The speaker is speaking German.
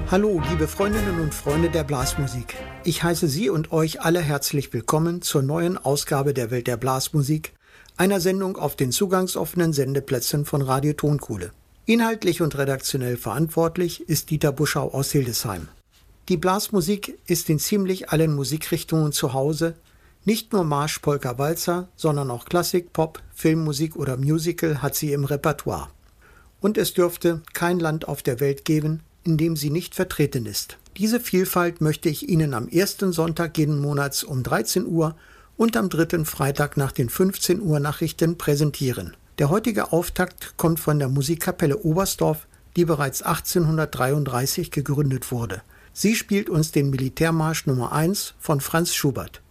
Hallo, liebe Freundinnen und Freunde der Blasmusik. Ich heiße Sie und euch alle herzlich willkommen zur neuen Ausgabe der Welt der Blasmusik, einer Sendung auf den zugangsoffenen Sendeplätzen von Radio Tonkuhle. Inhaltlich und redaktionell verantwortlich ist Dieter Buschau aus Hildesheim. Die Blasmusik ist in ziemlich allen Musikrichtungen zu Hause. Nicht nur Marsch, Polka, Walzer, sondern auch Klassik, Pop, Filmmusik oder Musical hat sie im Repertoire. Und es dürfte kein Land auf der Welt geben, in dem sie nicht vertreten ist. Diese Vielfalt möchte ich Ihnen am ersten Sonntag jeden Monats um 13 Uhr und am dritten Freitag nach den 15 Uhr Nachrichten präsentieren. Der heutige Auftakt kommt von der Musikkapelle Oberstdorf, die bereits 1833 gegründet wurde. Sie spielt uns den Militärmarsch Nummer 1 von Franz Schubert.